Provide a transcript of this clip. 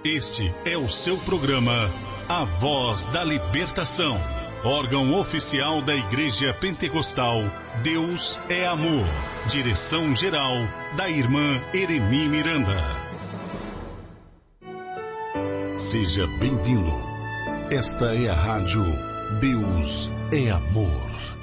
Este é o seu programa A Voz da Libertação, órgão oficial da Igreja Pentecostal Deus é Amor. Direção-geral da Irmã Eremi Miranda. Seja bem-vindo. Esta é a rádio Deus é Amor.